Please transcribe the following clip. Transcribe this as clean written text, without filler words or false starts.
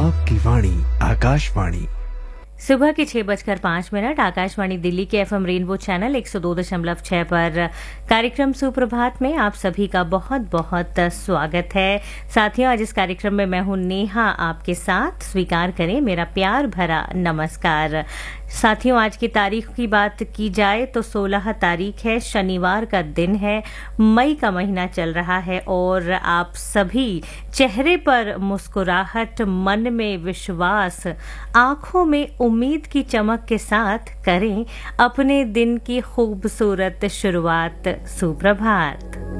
आपकी वाणी आकाशवाणी। सुबह के 6:05 आकाशवाणी दिल्ली के एफएम रेनबो चैनल 102.6 पर कार्यक्रम सुप्रभात में आप सभी का बहुत बहुत स्वागत है। साथियों, आज इस कार्यक्रम में मैं हूं नेहा आपके साथ। स्वीकार करें मेरा प्यार भरा नमस्कार। साथियों, आज की तारीख की बात की जाए तो 16 तारीख है, शनिवार का दिन है, मई का महीना चल रहा है और आप सभी चेहरे पर मुस्कुराहट, मन में विश्वास, आंखों में उम्मीद की चमक के साथ करें अपने दिन की खूबसूरत शुरुआत। सुप्रभात।